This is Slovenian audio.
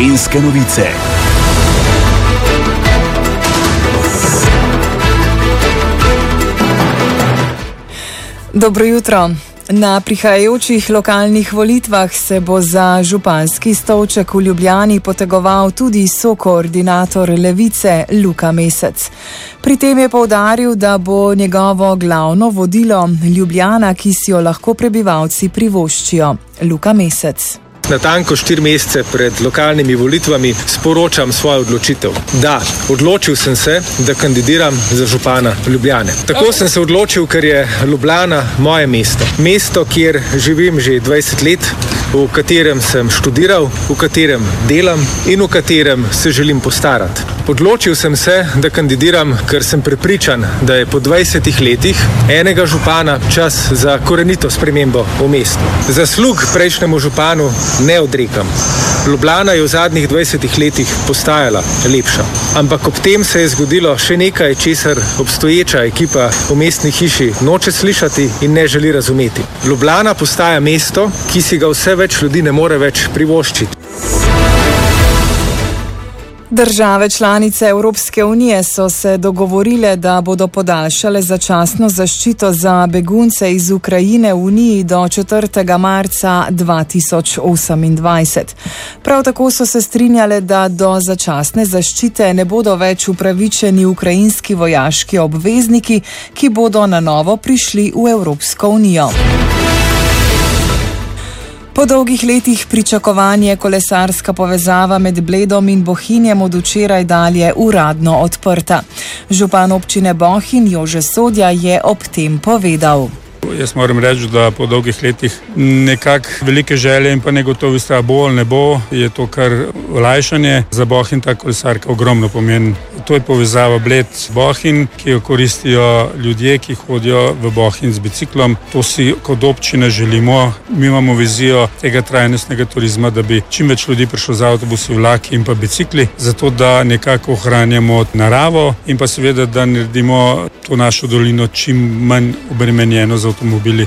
Gorenjske novice. Dobro jutro. Na prihajajočih lokalnih volitvah se bo za županski stolček v Ljubljani potegoval tudi sokoordinator Levice Luka Mesec. Pri tem je poudaril, da bo njegovo glavno vodilo Ljubljana, ki si jo lahko prebivalci privoščijo. Luka Mesec. Natanko 4 mesece pred lokalnimi volitvami sporočam svojo odločitev. Da, odločil sem se, da kandidiram za župana Ljubljane. Tako sem se odločil, ker je Ljubljana moje mesto. Mesto, kjer živim že 20 let, v katerem sem študiral, v katerem delam in v katerem se želim postarati. Odločil sem se, da kandidiram, ker sem prepričan, da je po 20 letih enega župana čas za korenito spremembo v mestu. Zaslug prejšnjemu županu ne odrekam. Ljubljana je v zadnjih 20 letih postajala lepša. Ampak ob tem se je zgodilo še nekaj, česar obstoječa ekipa v mestni hiši noče slišati in ne želi razumeti. Ljubljana postaja mesto, ki si ga vse več ljudi ne more več privoščiti. Države članice Evropske unije so se dogovorile, da bodo podaljšale začasno zaščito za begunce iz Ukrajine v Uniji do 4. marca 2028. Prav tako so se strinjale, da do začasne zaščite ne bodo več upravičeni ukrajinski vojaški obvezniki, ki bodo na novo prišli v Evropsko unijo. Po dolgih letih pričakovanje kolesarska povezava med Bledom in Bohinjem od včeraj dalje uradno odprta. Župan občine Bohinj Jože Sodja je ob tem povedal. Jaz moram reči, da po dolgih letih nekako velike želje in pa negotovosti, a bo ali ne bo, je to kar olajšanje. Za Bohinj ta kolesarka ogromno pomeni. To je povezava Bled-Bohinj, ki jo koristijo ljudje, ki hodijo v Bohinj z biciklom. To si kot občina želimo. Mi imamo vizijo tega trajnostnega turizma, da bi čim več ljudi prišlo z avtobusi, vlaki in pa bicikli, zato da nekako ohranjamo naravo in pa seveda, da naredimo to našo dolino čim manj obremenjeno z avtomobili.